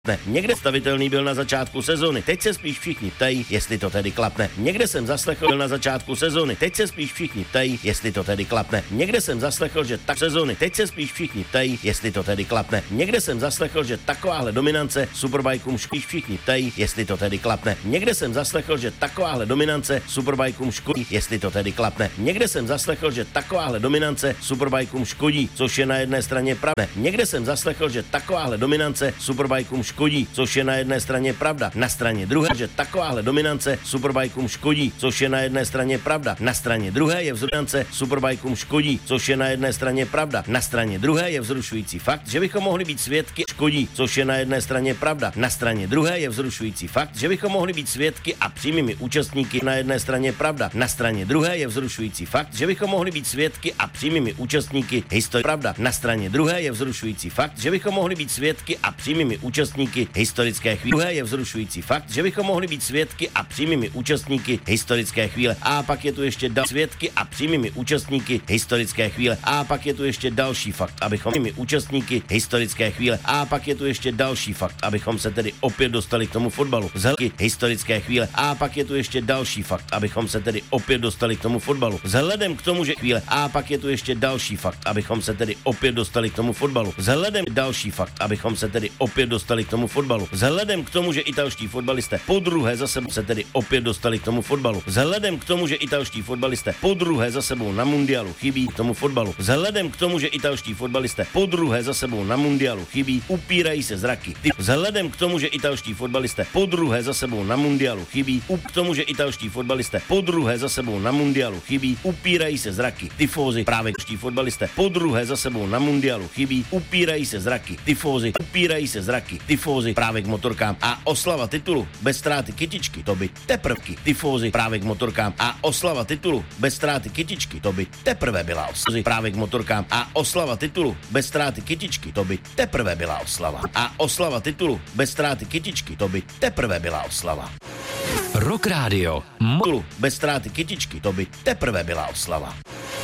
Ne, někde stavitelný byl na začátku sezony, teď se spíš všichni ptají, jestli to tedy klapne. Někde jsem zaslechl byl na začátku sezony, teď se spíš všichni ptají, jestli to tedy klapne. Někde jsem zaslechl, že tak sezony, teď se spíš všichni ptají, jestli to tedy klapne. Někde jsem zaslechl, že takováhle dominance Superbikeům spíš všichni ptají, jestli to tedy klapne. Někde jsem zaslechl, že takováhle dominance Superbikeům škodí, jestli to tedy klapne. Někde jsem zaslechl, že takováhle dominance Superbikeům škodí, což je na jedné straně pravda. Někde jsem zaslechl, že takováhle dominance Superbikeům škodí, což je na jedné straně pravda. Na straně druhé, že takováhle dominance Superbikeům škodí, což je na jedné straně pravda. Na straně druhé je dominance Superbikeům škodí, což je na jedné straně pravda. Na straně druhé je vzrušující fakt, že bychom mohli být svědky škodí, což je na jedné straně pravda. Na straně druhé je vzrušující fakt, že bychom mohli být svědky a přímými účastníky na jedné straně pravda. Na straně druhé je vzrušující fakt, že bychom mohli být svědky a přímými účastníky historie pravda. Na straně druhé je vzrušující fakt, že bychom mohli být svědky a přímými účastníky historické chvíle. Druhé je vzrušující fakt, že bychom mohli být svědky a přímými účastníky historické chvíle. A pak je tu ještě svědky a přímými účastníky historické chvíle. A pak je tu ještě další fakt, abychom účastníky historické chvíle. A pak je tu ještě další fakt, abychom se tedy opět dostali k tomu fotbalu. Vzhledem historické chvíle. A pak je tu ještě další fakt, abychom se tedy opět dostali k tomu fotbalu. Vzhledem k tomu, že chvíle. A pak je tu ještě další fakt, abychom se tedy opět dostali k tomu fotbalu. Vzhledem další fakt, abychom se tedy opět dostali k tomu fotbalu. Vzhledem k tomu, že italští fotbalisté podruhé za sebou se tedy opět dostali k tomu fotbalu. Vzhledem k tomu, že italští fotbalisté podruhé za sebou na mundialu chybí k tomu fotbalu. Vzhledem k tomu, že italští fotbalisté podruhé za sebou na mundialu chybí, upírají se zraky. Vzhledem k tomu, že italští fotbalisté podruhé za sebou na mundialu chybí, k tomu, že italští fotbalisté podruhé za sebou na mundialu chybí, upírají se zraky. Tifózy právě italští fotbalisté podruhé za sebou na mundialu chybí, upírají se zraky. Tifózy upírají se zraky. Tifózy právě k motorkám a oslava titulu bez ztráty kytičky, to by teprvky. Tifózy právě k motorkám a oslava titulu bez ztráty kytičky, to by teprve byla oslava. Právě k motorkám a oslava titulu bez ztráty kytičky, to by teprve byla oslava. A oslava titulu bez ztráty kytičky, to by teprve byla oslava. Rock Radio. Bez ztráty kytičky, to by teprve byla oslava.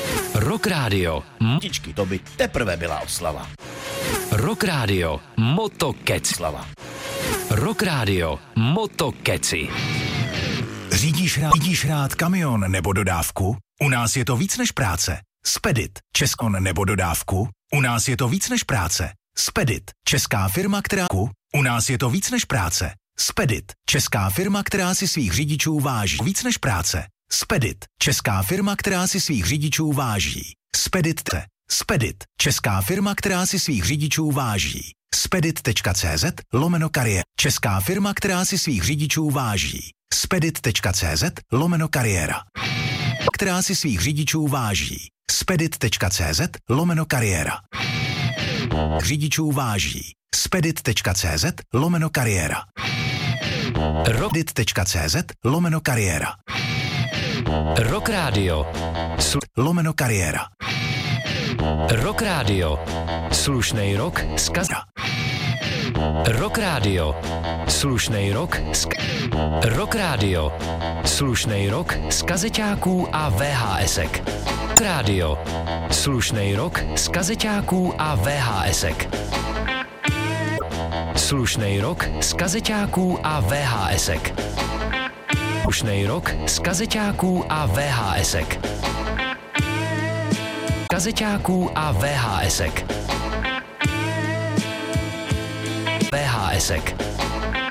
Rock Radio. Kytičky, to by teprve byla oslava. Rock Radio. Motokec. Slava. Rock Radio. Motokeci. Řídíš rád kamion nebo dodávku? U nás je to víc než práce. Spedit. Českon nebo dodávku? U nás je to víc než práce. Spedit. Česká firma, která... U nás je to víc než práce. Spedit. Česká firma, která si svých řidičů váží. Víc než práce. Spedit. Česká firma, která si svých řidičů váží. Spedit. Spedit. Česká firma, která si svých řidičů váží. Spedit.cz/kariéra. Česká firma, která si svých řidičů váží. Spedit.cz/kariéra. Která si svých řidičů váží. Spedit.cz/kariéra. Řidičů váží. Spedit.cz/kariéra. Spedit.cz/kariéra. Rock Radio. /kariéra. Rock Radio. Slušnej rok z Rock Radio. Slušnej rok z Rock Radio. Slušnej rok z kazeťáků a VHSek. Rock Radio. Slušnej rok z kazeťáků a VHSek. Slušnej rok z kazeťáků a VHSek. Slušnej rok z kazeťáků a VHSek. Kazeťáků a VHSek. VHSek.